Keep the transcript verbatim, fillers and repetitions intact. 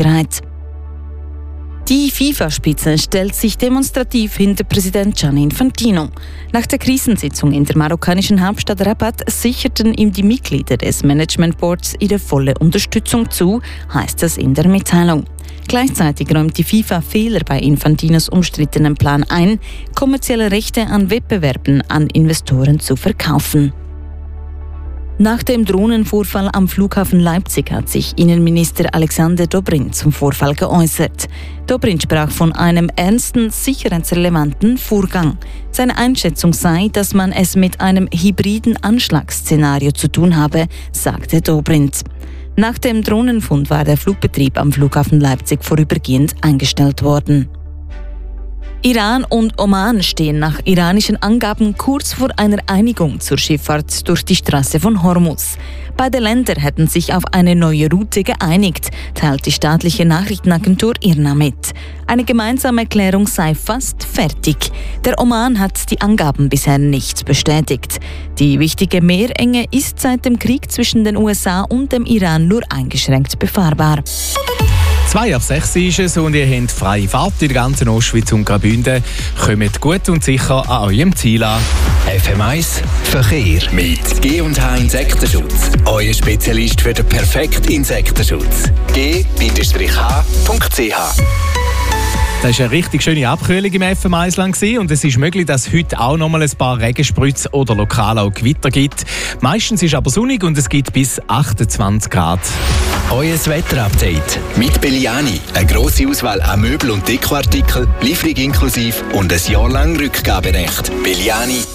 Sicherheit. Die FIFA-Spitze stellt sich demonstrativ hinter Präsident Gianni Infantino. Nach der Krisensitzung in der marokkanischen Hauptstadt Rabat sicherten ihm die Mitglieder des Management Boards ihre volle Unterstützung zu, heißt es in der Mitteilung. Gleichzeitig räumt die FIFA Fehler bei Infantinos umstrittenen Plan ein, kommerzielle Rechte an Wettbewerben an Investoren zu verkaufen. Nach dem Drohnenvorfall am Flughafen Leipzig hat sich Innenminister Alexander Dobrindt zum Vorfall geäußert. Dobrindt sprach von einem ernsten, sicherheitsrelevanten Vorgang. Seine Einschätzung sei, dass man es mit einem hybriden Anschlagsszenario zu tun habe, sagte Dobrindt. Nach dem Drohnenfund war der Flugbetrieb am Flughafen Leipzig vorübergehend eingestellt worden. Iran und Oman stehen nach iranischen Angaben kurz vor einer Einigung zur Schifffahrt durch die Straße von Hormuz. Beide Länder hätten sich auf eine neue Route geeinigt, teilt die staatliche Nachrichtenagentur I R N A mit. Eine gemeinsame Erklärung sei fast fertig. Der Oman hat die Angaben bisher nicht bestätigt. Die wichtige Meerenge ist seit dem Krieg zwischen den U S A und dem Iran nur eingeschränkt befahrbar. Zwei ab sechs ist es und ihr habt freie Fahrt in der ganzen Ostschweiz und Graubünden. Kommt gut und sicher an eurem Ziel an. F M eins Verkehr mit G und H Insektenschutz. Euer Spezialist für den perfekten Insektenschutz. G H Punkt C H. Das war eine richtig schöne Abkühlung im F M eins lang und es ist möglich, dass es heute auch noch mal ein paar Regenspritze oder lokal auch Gewitter gibt. Meistens ist es aber sonnig und es gibt bis achtundzwanzig Grad. Euer Wetterupdate mit Belliani. Eine grosse Auswahl an Möbel- und Dekoartikeln, Lieferung inklusive und ein Jahr lang Rückgaberecht. Belliani.